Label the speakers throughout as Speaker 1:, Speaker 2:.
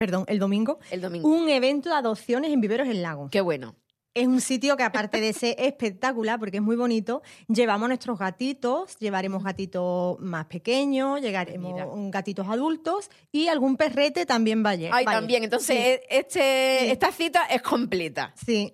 Speaker 1: el domingo, un evento de adopciones en Viveros El Lago.
Speaker 2: Qué bueno.
Speaker 1: Es un sitio que, aparte de ser espectacular, porque es muy bonito, llevamos nuestros gatitos, llevaremos gatitos más pequeños, llegaremos gatitos adultos y algún perrete también vaya.
Speaker 2: Ay, también. Entonces, sí. Esta cita es completa.
Speaker 1: Sí.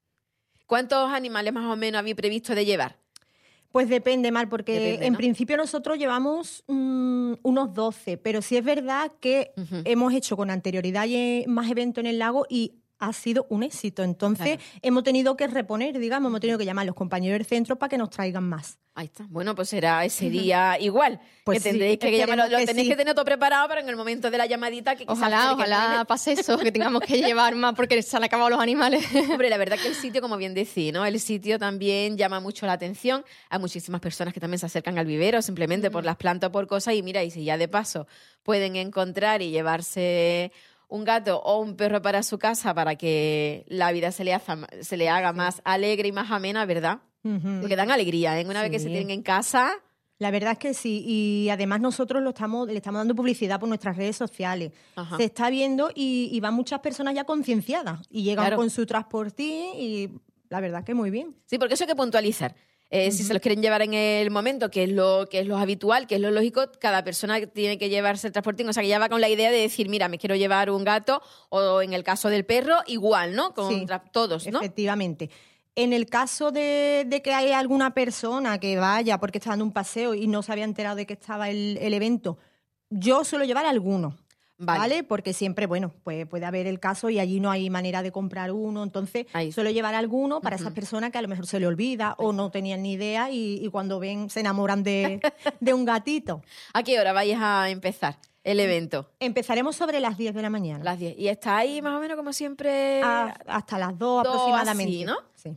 Speaker 2: ¿Cuántos animales más o menos habéis previsto de llevar?
Speaker 1: Pues depende, Mar, porque en principio nosotros llevamos unos 12, pero sí es verdad que hemos hecho con anterioridad más eventos en el lago y ha sido un éxito. Entonces, hemos tenido que reponer, digamos, hemos tenido que llamar a los compañeros del centro para que nos traigan más.
Speaker 2: Ahí está. Bueno, pues será ese día igual.
Speaker 1: Pues
Speaker 2: que tendréis que llamarlo. Lo tenéis que tener todo preparado para en el momento de la llamadita que
Speaker 3: Ojalá pase eso, que tengamos que llevar más porque se han acabado los animales.
Speaker 2: Hombre, la verdad que el sitio, como bien decís, ¿no? El sitio también llama mucho la atención. Hay muchísimas personas que también se acercan al vivero simplemente por las plantas o por cosas. Y mira, y si ya de paso pueden encontrar y llevarse un gato o un perro para su casa para que la vida se le haga más alegre y más amena, ¿verdad? Porque dan alegría, ¿eh? Una vez que se tienen en casa.
Speaker 1: La verdad es que sí, y además nosotros le estamos dando publicidad por nuestras redes sociales. Se está viendo y van muchas personas ya concienciadas y llegan con su transportín y la verdad que muy bien.
Speaker 2: Sí, porque eso hay que puntualizar. Si se los quieren llevar en el momento, que es lo habitual, que es lo lógico, cada persona tiene que llevarse el transportín. O sea, que ya va con la idea de decir, mira, me quiero llevar un gato, o en el caso del perro, igual, ¿no? Todos, ¿no?
Speaker 1: Efectivamente. En el caso de que hay alguna persona que vaya porque está dando un paseo y no se había enterado de que estaba el evento, yo suelo llevar alguno. ¿Vale? Porque siempre, bueno, pues puede haber el caso y allí no hay manera de comprar uno, entonces suelo llevar alguno para esas personas que a lo mejor se le olvida o no tenían ni idea y cuando ven se enamoran de un gatito.
Speaker 2: ¿A qué hora vais a empezar el evento?
Speaker 1: Empezaremos sobre las 10 de la mañana.
Speaker 2: Las 10. ¿Y está ahí más o menos como siempre?
Speaker 1: Hasta las 2 aproximadamente.
Speaker 2: Así, ¿no?
Speaker 1: Sí.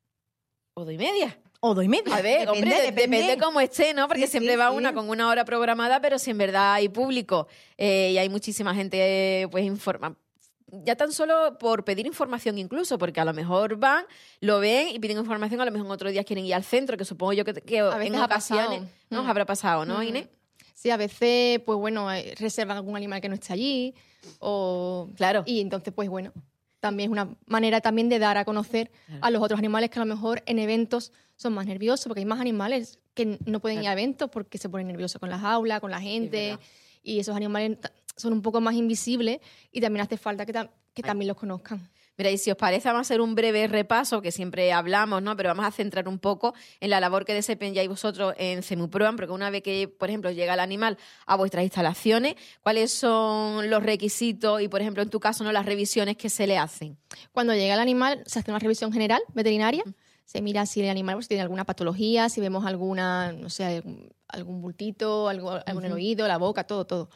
Speaker 2: ¿O 2:30?
Speaker 1: O 2:30.
Speaker 2: A ver, depende cómo esté, ¿no? Porque siempre va una con una hora programada, pero si en verdad hay público y hay muchísima gente, pues informa. Ya tan solo por pedir información incluso, porque a lo mejor van, lo ven y piden información, a lo mejor en otros días quieren ir al centro, que supongo yo que en ocasiones nos habrá pasado, ¿no, Inés?
Speaker 3: Sí, a veces, pues bueno, reservan algún animal que no está allí y entonces, pues bueno, también es una manera también de dar a conocer a los otros animales que a lo mejor en eventos son más nerviosos, porque hay más animales que no pueden ir a eventos porque se ponen nerviosos con las aulas, con la gente, y esos animales son un poco más invisibles y también hace falta que también los conozcan.
Speaker 2: Mira, y si os parece, vamos a hacer un breve repaso, que siempre hablamos, ¿no? Pero vamos a centrar un poco en la labor que desempeñáis vosotros en CEMUPROAM, porque una vez que, por ejemplo, llega el animal a vuestras instalaciones, ¿cuáles son los requisitos y, por ejemplo, en tu caso, no las revisiones que se le hacen?
Speaker 3: Cuando llega el animal, se hace una revisión general veterinaria, se mira si el animal tiene alguna patología, si vemos alguna, no sé, algún bultito, algo en el oído, la boca, todo.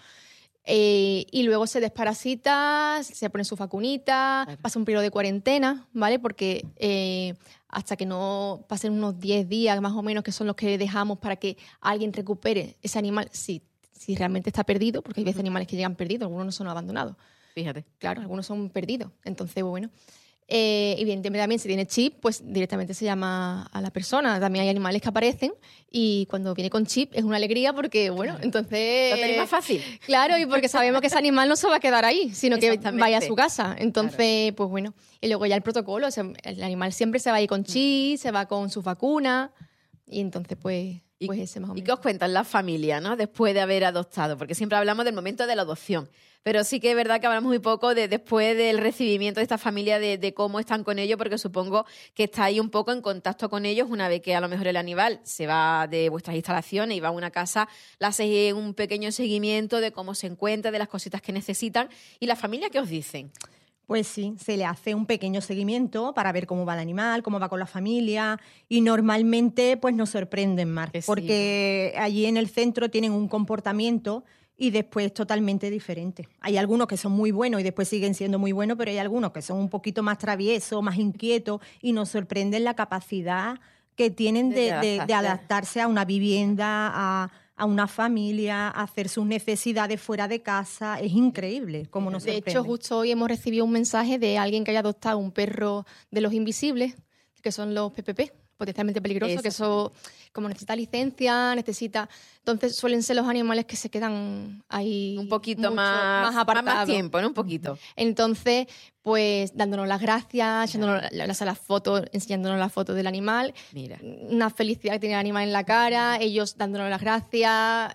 Speaker 3: Y luego se desparasita, se pone su vacunita, pasa un periodo de cuarentena, ¿vale? Porque hasta que no pasen unos 10 días más o menos, que son los que dejamos para que alguien recupere ese animal, si realmente está perdido, porque hay veces animales que llegan perdidos, algunos no son abandonados.
Speaker 2: Fíjate.
Speaker 3: Claro, algunos son perdidos. Entonces, bueno, evidentemente también si tiene chip, pues directamente se llama a la persona. También hay animales que aparecen y cuando viene con chip es una alegría porque, bueno, entonces...
Speaker 2: Lo tenéis más fácil.
Speaker 3: Claro, y porque sabemos que ese animal no se va a quedar ahí, sino que vaya a su casa. Entonces, pues bueno, y luego ya el protocolo, o sea, el animal siempre se va a ir con chip, se va con sus vacunas y entonces pues ese más o menos.
Speaker 2: ¿Y qué os cuentan las familias, ¿no? Después de haber adoptado? Porque siempre hablamos del momento de la adopción. Pero sí que es verdad que hablamos muy poco después del recibimiento de esta familia, de cómo están con ellos, porque supongo que estáis un poco en contacto con ellos una vez que a lo mejor el animal se va de vuestras instalaciones y va a una casa, le hacéis un pequeño seguimiento de cómo se encuentra, de las cositas que necesitan. ¿Y la familia qué os dicen?
Speaker 1: Pues sí, se le hace un pequeño seguimiento para ver cómo va el animal, cómo va con la familia y normalmente pues nos sorprenden más porque allí en el centro tienen un comportamiento y después totalmente diferente. Hay algunos que son muy buenos y después siguen siendo muy buenos, pero hay algunos que son un poquito más traviesos, más inquietos y nos sorprenden la capacidad que tienen de adaptarse a una vivienda, a una familia, a hacer sus necesidades fuera de casa. Es increíble cómo nos sorprende.
Speaker 3: De hecho, justo hoy hemos recibido un mensaje de alguien que haya adoptado un perro de los invisibles, que son los PPP, potencialmente peligroso, que
Speaker 2: Exactamente.
Speaker 3: eso, como necesita licencia, entonces suelen ser los animales que se quedan ahí
Speaker 2: Un poquito
Speaker 3: mucho
Speaker 2: más
Speaker 3: apartados.
Speaker 2: tiempo, ¿no? Un poquito.
Speaker 3: Entonces, pues dándonos las gracias, las fotos, enseñándonos las fotos del animal,
Speaker 2: Mira.
Speaker 3: una felicidad que tiene el animal en la cara, ellos dándonos las gracias,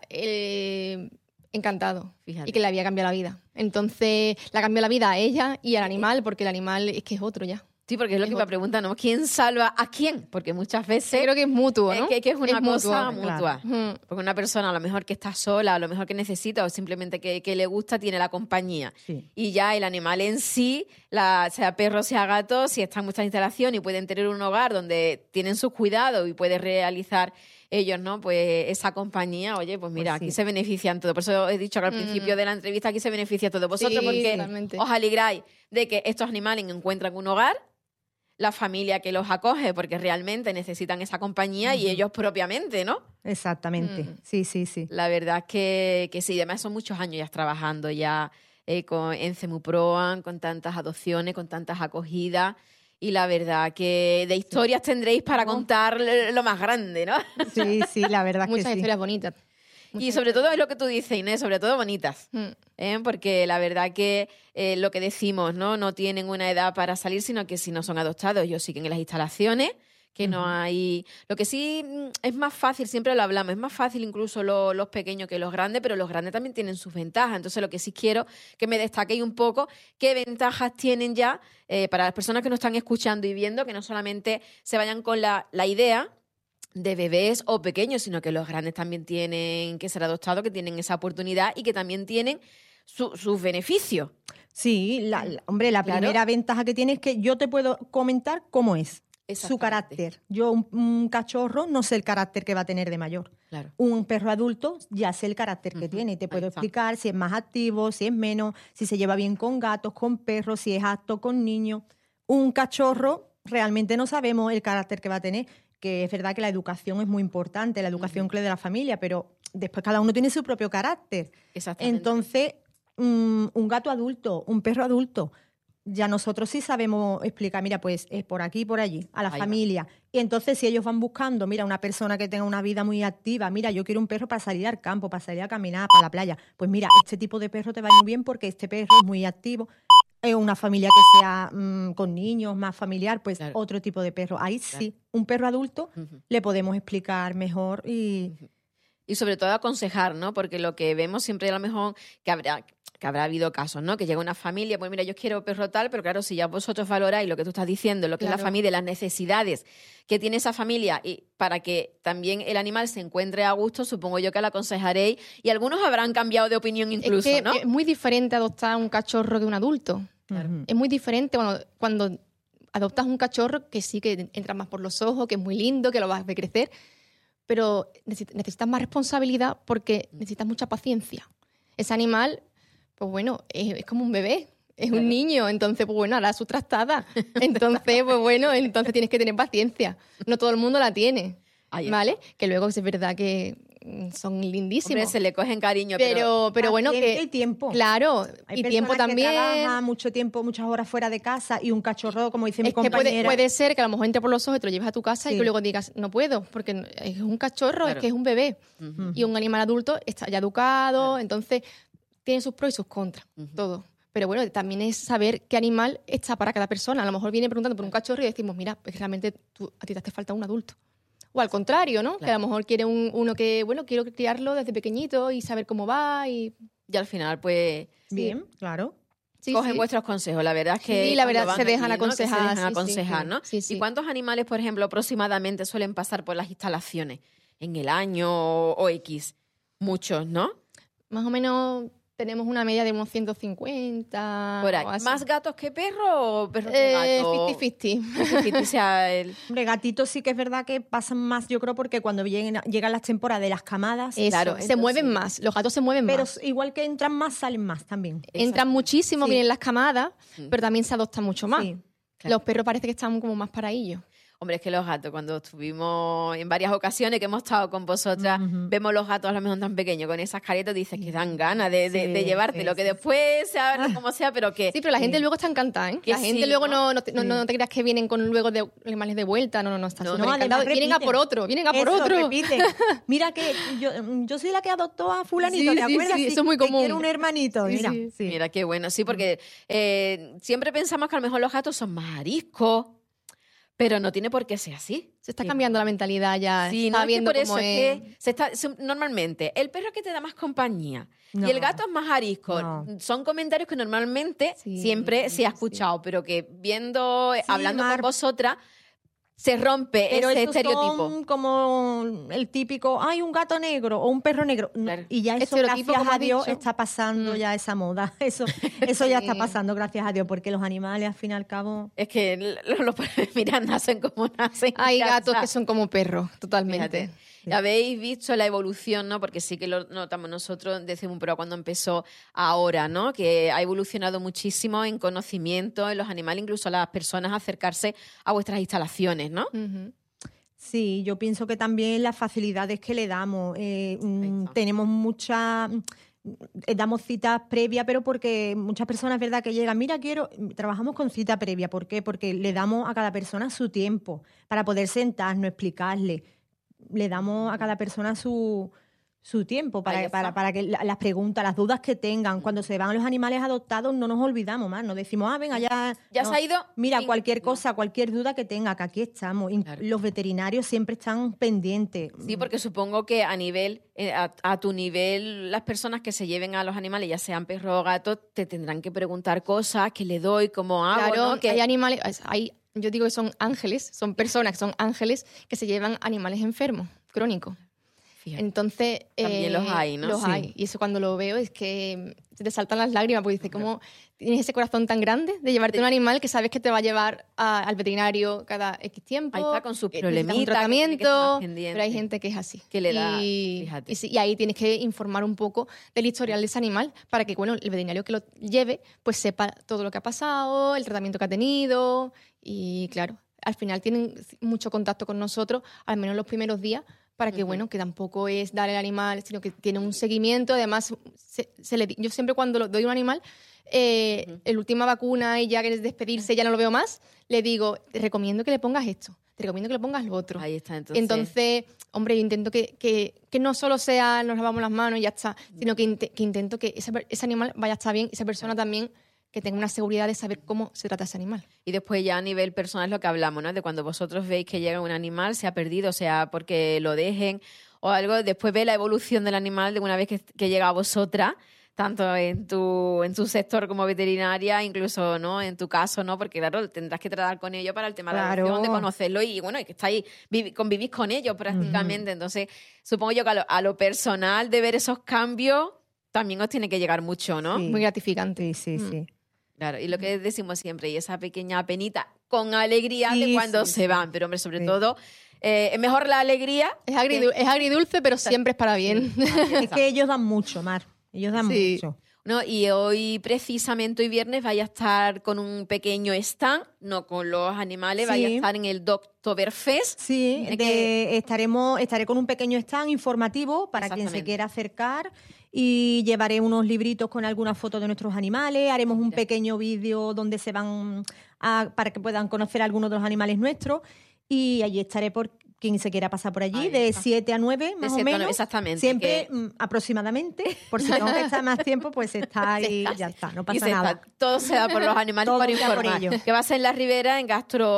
Speaker 3: encantado.
Speaker 2: Fíjate.
Speaker 3: Y que le había cambiado la vida. Entonces, le ha cambiado la vida a ella y al animal, porque el animal es que es otro ya.
Speaker 2: Sí, porque es lo que me preguntan, ¿no? ¿Quién salva a quién? Porque muchas veces
Speaker 3: Creo que es mutuo, ¿no?
Speaker 2: que es una cosa
Speaker 3: mutuo,
Speaker 2: mutua.
Speaker 3: Ujú.
Speaker 2: Porque una persona a lo mejor que está sola, a lo mejor que necesita o simplemente que le gusta, tiene la compañía.
Speaker 1: Sí.
Speaker 2: Y ya el animal en sí, sea perro, sea gato, si está en muchas instalaciones y pueden tener un hogar donde tienen sus cuidados y puede realizar ellos, ¿no? Pues esa compañía, oye, pues mira,
Speaker 1: Pues sí.
Speaker 2: aquí se benefician todo. Por eso he dicho que al principio de la entrevista aquí se beneficia todo. Vosotros
Speaker 3: Sí,
Speaker 2: porque
Speaker 3: totalmente.
Speaker 2: os alegráis de que estos animales encuentran un hogar, la familia que los acoge porque realmente necesitan esa compañía y ellos propiamente, ¿no?
Speaker 1: Exactamente. Sí, sí, sí.
Speaker 2: La verdad es que sí, además son muchos años ya trabajando ya en CEMUPROAN, con tantas adopciones, con tantas acogidas. Y la verdad que de historias tendréis para contar lo más grande, ¿no?
Speaker 1: Sí, sí, la verdad
Speaker 3: Muchas
Speaker 1: que sí.
Speaker 3: historias bonitas.
Speaker 2: Y sobre todo es lo que tú dices, Inés, sobre todo bonitas. Porque la verdad que lo que decimos, ¿no? No tienen una edad para salir, sino que si no son adoptados, ellos siguen en las instalaciones, que no hay... Lo que sí es más fácil, siempre lo hablamos, es más fácil incluso los pequeños que los grandes, pero los grandes también tienen sus ventajas. Entonces lo que sí quiero que me destaquéis un poco qué ventajas tienen ya para las personas que nos están escuchando y viendo, que no solamente se vayan con la idea de bebés o pequeños, sino que los grandes también tienen que ser adoptados, que tienen esa oportunidad y que también tienen sus beneficios.
Speaker 1: Sí, hombre, la
Speaker 2: Claro.
Speaker 1: primera ventaja que tiene es que yo te puedo comentar cómo es su
Speaker 2: Exactamente.
Speaker 1: carácter. Yo, un cachorro, no sé el carácter que va a tener de mayor.
Speaker 2: Claro.
Speaker 1: Un perro adulto ya sé el carácter que
Speaker 2: Ujú,
Speaker 1: tiene y te
Speaker 2: ahí
Speaker 1: puedo
Speaker 2: está.
Speaker 1: explicar si es más activo, si es menos, si se lleva bien con gatos, con perros, si es apto con niños. Un cachorro, realmente no sabemos el carácter que va a tener, que es verdad que la educación es muy importante, la educación que le da la familia, pero después cada uno tiene su propio carácter.
Speaker 2: Exactamente.
Speaker 1: Entonces, un gato adulto, un perro adulto, ya nosotros sí sabemos explicar, mira, pues es por aquí y por allí, a la
Speaker 2: Ahí va.
Speaker 1: familia. Y entonces si ellos van buscando, mira, una persona que tenga una vida muy activa, mira, yo quiero un perro para salir al campo, para salir a caminar, para la playa, pues mira, este tipo de perro te va a ir muy bien porque este perro es muy activo. Una familia que sea con niños, más familiar, pues
Speaker 2: Claro.
Speaker 1: otro tipo de perro. Ahí sí, un perro adulto
Speaker 2: Ujú.
Speaker 1: le podemos explicar mejor y...
Speaker 2: Y sobre todo aconsejar, ¿no? Porque lo que vemos siempre a lo mejor que habrá habido casos, ¿no? Que llega una familia, pues mira, yo quiero perro tal, pero claro, si ya vosotros valoráis lo que tú estás diciendo, lo que es la
Speaker 3: Claro.
Speaker 2: familia, las necesidades que tiene esa familia y para que también el animal se encuentre a gusto, supongo yo que la aconsejaréis y algunos habrán cambiado de opinión incluso,
Speaker 3: es que
Speaker 2: ¿no?
Speaker 3: es muy diferente adoptar un cachorro que un adulto.
Speaker 1: Ujú.
Speaker 3: Es muy diferente cuando adoptas un cachorro que sí que entra más por los ojos, que es muy lindo, que lo vas a ver crecer, pero necesitas más responsabilidad porque necesitas mucha paciencia. Ese animal, pues bueno, es como un bebé, es un niño, entonces pues bueno, hará su trastada. Entonces, pues bueno, entonces tienes que tener paciencia. No todo el mundo la tiene,
Speaker 2: Ahí
Speaker 3: ¿vale? Que luego es verdad que son lindísimos.
Speaker 2: Hombre, se le cogen cariño,
Speaker 3: pero bueno,
Speaker 1: Paciencia
Speaker 3: que...
Speaker 1: y tiempo.
Speaker 3: Claro,
Speaker 1: Hay
Speaker 3: y tiempo
Speaker 1: personas que
Speaker 3: también.
Speaker 1: trabajan mucho tiempo, muchas horas fuera de casa y un cachorro, como dice mi
Speaker 3: Es que
Speaker 1: compañera...
Speaker 3: puede ser que a lo mejor entre por los ojos y te lo lleves a tu casa y
Speaker 1: Sí.
Speaker 3: que luego digas, no puedo, porque es un cachorro,
Speaker 2: Claro.
Speaker 3: es que es un bebé.
Speaker 2: Ujú.
Speaker 3: Y un animal adulto está ya educado, entonces tiene sus pros y sus contras, todo. Pero bueno, también es saber qué animal está para cada persona. A lo mejor viene preguntando por un cachorro y decimos, mira, pues realmente a ti te hace falta un adulto. O al contrario, ¿no?
Speaker 2: Claro.
Speaker 3: Que a lo mejor quiere uno que, bueno, quiero criarlo desde pequeñito y saber cómo va y...
Speaker 2: Y al final, pues,
Speaker 1: Bien, claro.
Speaker 3: Sí,
Speaker 2: cogen
Speaker 3: sí.
Speaker 2: vuestros consejos. La verdad es que
Speaker 3: Sí, la
Speaker 2: cuando
Speaker 3: verdad,
Speaker 2: van
Speaker 3: se dejan
Speaker 2: allí, ¿no? Que se
Speaker 3: aconsejar,
Speaker 2: dejan
Speaker 3: sí, sí.
Speaker 2: aconsejar, ¿no?
Speaker 3: Sí, sí.
Speaker 2: ¿Y cuántos animales, por ejemplo, aproximadamente suelen pasar por las instalaciones en el año o X? Muchos, ¿no?
Speaker 3: Más o menos tenemos una media de unos 150.
Speaker 2: Por ahí.
Speaker 3: o así.
Speaker 2: ¿Más gatos que perros o perros que gatos?
Speaker 3: 50-50.
Speaker 2: 50-50 sea el...
Speaker 1: Hombre, gatitos sí que es verdad que pasan más, yo creo, porque cuando llegan las temporadas de las camadas,
Speaker 3: Eso,
Speaker 2: Claro,
Speaker 3: se
Speaker 2: entonces-
Speaker 3: mueven más. Los gatos se mueven
Speaker 1: pero
Speaker 3: más.
Speaker 1: igual que entran más, salen más también.
Speaker 3: Entran muchísimo,
Speaker 1: Sí.
Speaker 3: vienen las camadas, pero también se adoptan mucho más.
Speaker 1: Sí.
Speaker 2: Claro.
Speaker 3: Los perros parece que están como más para ellos.
Speaker 2: Hombre, es que los gatos, cuando estuvimos en varias ocasiones que hemos estado con vosotras, vemos los gatos a lo mejor tan pequeños, con esas caretas, dices que dan ganas de llevártelo, que después sea como sea, pero que...
Speaker 3: Sí, pero la gente luego está encantada, ¿eh? La gente luego no te creas que vienen con luego de animales de vuelta, no, está súper encantado. Vienen a por otro.
Speaker 1: Repiten. Mira que yo soy la que adoptó a fulanito, ¿te acuerdas?
Speaker 3: Sí, eso es muy común.
Speaker 1: Quiero un hermanito,
Speaker 2: Mira, qué bueno, sí, porque siempre pensamos que a lo mejor los gatos son más ariscos, pero no tiene por qué ser así.
Speaker 3: Se está cambiando la mentalidad ya.
Speaker 2: Sí,
Speaker 3: está
Speaker 2: no,
Speaker 3: viendo
Speaker 2: es que por
Speaker 3: cómo
Speaker 2: eso es que normalmente el perro es que te da más compañía y el gato es más arisco. No. Son comentarios que normalmente siempre se ha escuchado, pero que hablando con vosotras, se rompe
Speaker 1: pero
Speaker 2: ese estereotipo.
Speaker 1: Son como el típico, hay un gato negro o un perro negro. Claro. Y ya eso, gracias a Dios, está pasando ya esa moda. Eso ya está pasando, gracias a Dios, porque los animales, al fin y al cabo...
Speaker 2: Es que mira, nacen como nacen.
Speaker 3: Hay gatos que son como perros, totalmente.
Speaker 2: Fíjate. Sí. Habéis visto la evolución, ¿no? Porque sí que lo notamos nosotros desde un programa cuando empezó ahora, ¿no? Que ha evolucionado muchísimo en conocimiento, en los animales, incluso a las personas acercarse a vuestras instalaciones, ¿no?
Speaker 1: Sí, yo pienso que también las facilidades que le damos. Tenemos damos citas previas, pero porque muchas personas, ¿verdad?, que llegan, trabajamos con cita previa. ¿Por qué? Porque le damos a cada persona su tiempo para poder sentarnos, explicarle. Le damos a cada persona su tiempo para que las preguntas, las dudas que tengan. Cuando se van los animales adoptados no nos olvidamos más, no decimos, venga, ya
Speaker 2: se ha ido.
Speaker 1: Mira, cualquier cosa, cualquier duda que tenga, que aquí estamos. Claro. Los veterinarios siempre están pendientes.
Speaker 2: Sí, porque supongo que a nivel, a tu nivel, las personas que se lleven a los animales, ya sean perros o gatos, te tendrán que preguntar cosas, qué le doy, cómo hago,
Speaker 3: claro,
Speaker 2: ¿no? Que
Speaker 3: hay animales, yo digo que son ángeles, son personas que son ángeles que se llevan animales enfermos, crónicos. Fíjate. Entonces...
Speaker 2: También los hay, ¿no?
Speaker 3: Los hay. Y eso cuando lo veo es que te saltan las lágrimas, porque dices, ¿cómo tienes ese corazón tan grande de llevarte un animal que sabes que te va a llevar al veterinario cada X tiempo?
Speaker 2: Ahí está con sus problemitas.
Speaker 3: Un tratamiento, pero hay gente que es así.
Speaker 2: Que le da, fíjate.
Speaker 3: Y ahí tienes que informar un poco del historial de ese animal para que, el veterinario que lo lleve, pues sepa todo lo que ha pasado, el tratamiento que ha tenido. Y claro, al final tienen mucho contacto con nosotros, al menos los primeros días, para que, que tampoco es dar el animal, sino que tiene un seguimiento. Además, yo siempre cuando doy un animal, la última vacuna y ya que es despedirse, ya no lo veo más, le digo, te recomiendo que le pongas esto, te recomiendo que le pongas lo otro.
Speaker 2: Ahí está,
Speaker 3: entonces hombre, yo intento que no solo sea nos lavamos las manos y ya está, sino que intento que ese animal vaya a estar bien, esa persona también, que tenga una seguridad de saber cómo se trata ese animal.
Speaker 2: Y después ya a nivel personal es lo que hablamos, ¿no? De cuando vosotros veis que llega un animal, se ha perdido, sea porque lo dejen o algo, después ve la evolución del animal de una vez que llega a vosotras, tanto en tu sector como veterinaria, incluso, ¿no?, en tu caso, ¿no? Porque, claro, tendrás que tratar con ellos para el tema de la adopción, de conocerlo y que estáis, convivís con ellos prácticamente. Entonces, supongo yo que a lo personal de ver esos cambios también os tiene que llegar mucho, ¿no?
Speaker 3: Sí. Muy gratificante.
Speaker 1: Sí.
Speaker 2: Claro, y lo que decimos siempre, y esa pequeña penita con alegría de cuando se van, pero hombre, sobre todo, es mejor la alegría.
Speaker 3: Es agridulce, pero siempre es para bien.
Speaker 1: Es que ellos dan mucho, Mar, ellos dan mucho.
Speaker 2: No, y hoy, precisamente hoy viernes, vaya a estar con un pequeño stand, no con los animales, vaya a estar en el Oktoberfest.
Speaker 1: Sí, estaré con un pequeño stand informativo para quien se quiera acercar. Y llevaré unos libritos con algunas fotos de nuestros animales, haremos un pequeño vídeo donde para que puedan conocer algunos de los animales nuestros, y allí estaré por quien se quiera pasar por allí, de 7 a 9 más o menos.
Speaker 2: Exactamente.
Speaker 1: Siempre aproximadamente, por si tengo que estar más tiempo, pues está ahí y ya está, no pasa nada.
Speaker 2: Todo se da por los animales,
Speaker 1: todo
Speaker 2: por informar.
Speaker 1: por ellos.
Speaker 2: Que va a ser en la Ribera, en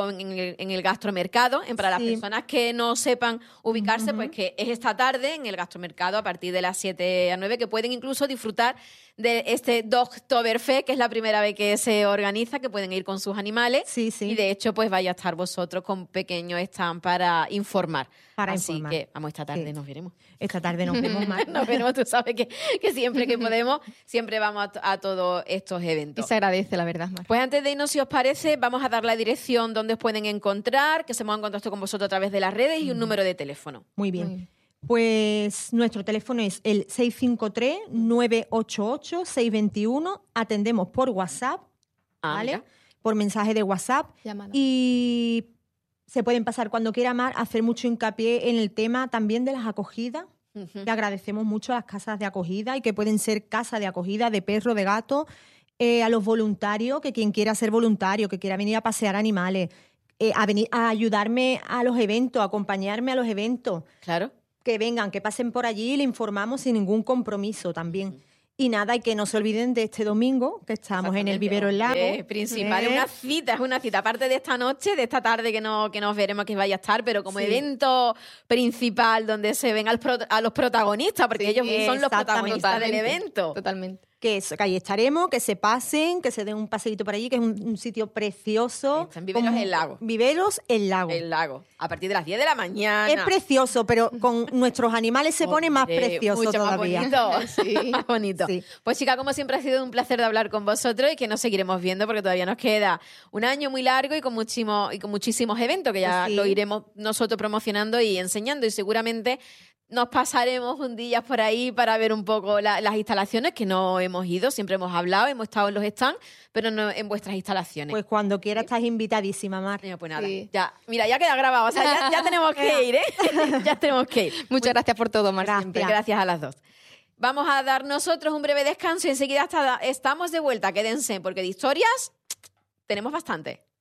Speaker 2: el gastromercado, para las personas que no sepan ubicarse, pues que es esta tarde en el gastromercado a partir de las 7 a 9, que pueden incluso disfrutar de este Oktoberfest, que es la primera vez que se organiza, que pueden ir con sus animales.
Speaker 1: Sí.
Speaker 2: Y de hecho, pues vaya a estar vosotros con pequeños stand para informar. Así que, vamos, esta tarde nos veremos.
Speaker 1: Esta tarde nos vemos más.
Speaker 2: Nos veremos, tú sabes que siempre que podemos, siempre vamos a todos estos eventos.
Speaker 3: Y se agradece, la verdad, Mar.
Speaker 2: Pues antes de irnos, si os parece, vamos a dar la dirección donde os pueden encontrar, que se pongan en contacto con vosotros a través de las redes y un número de teléfono.
Speaker 1: Muy bien. Pues nuestro teléfono es el 653-988-621. Atendemos por WhatsApp, ¿vale?
Speaker 2: Mira.
Speaker 1: Por mensaje de WhatsApp.
Speaker 3: Llamada.
Speaker 1: Y se pueden pasar cuando quiera, Mar, hacer mucho hincapié en el tema también de las acogidas. Le agradecemos mucho a las casas de acogida y que pueden ser casas de acogida de perro, de gato, a los voluntarios, que quien quiera ser voluntario, que quiera venir a pasear animales, a venir a ayudarme a los eventos, a acompañarme a los eventos.
Speaker 2: Claro.
Speaker 1: Que vengan, que pasen por allí y le informamos sin ningún compromiso también. Y nada, y que no se olviden de este domingo, que estamos en el Vivero El Lago.
Speaker 2: Principal, es una cita, aparte de esta noche, de esta tarde que nos veremos que vaya a estar, pero como evento principal donde se ven a los protagonistas, porque ellos son los protagonistas del evento.
Speaker 3: Totalmente.
Speaker 1: Que ahí estaremos, que se pasen, que se den un paseíto por allí, que es un sitio precioso.
Speaker 2: Está en Viveros El Lago.
Speaker 1: Viveros El Lago.
Speaker 2: El Lago. A partir de las 10 de la mañana.
Speaker 1: Es precioso, pero con nuestros animales se pone más precioso
Speaker 2: mucho
Speaker 1: todavía.
Speaker 2: Más bonito. Sí. Más bonito.
Speaker 1: Sí.
Speaker 2: Pues chica, como siempre ha sido un placer de hablar con vosotros y que nos seguiremos viendo porque todavía nos queda un año muy largo y con muchísimos eventos que ya lo iremos nosotros promocionando y enseñando, y seguramente nos pasaremos un día por ahí para ver un poco las instalaciones, que no hemos ido, siempre hemos hablado, hemos estado en los stands, pero no en vuestras instalaciones.
Speaker 1: Pues cuando quiera estás invitadísima, Mar.
Speaker 2: Pues nada, ya queda grabado, o sea, ya tenemos que ir, ¿eh? Ya tenemos que ir.
Speaker 3: Muchas gracias por todo, Mar.
Speaker 2: Gracias a las dos. Vamos a dar nosotros un breve descanso y enseguida estamos de vuelta. Quédense, porque de historias tenemos bastante.